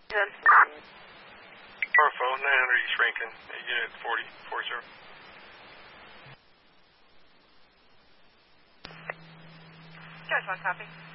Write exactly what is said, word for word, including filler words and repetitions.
Good. Orfo, nine hundred East Rankin, unit forty, four zero. Judge, one copy.